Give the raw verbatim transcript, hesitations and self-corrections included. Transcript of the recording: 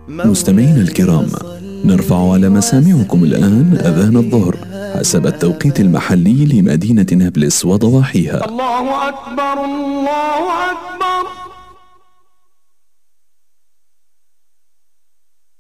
مستمعينا الكرام، نرفع على مسامعكم الآن أذان الظهر حسب التوقيت المحلي لمدينة نابلس وضواحيها. الله أكبر الله أكبر.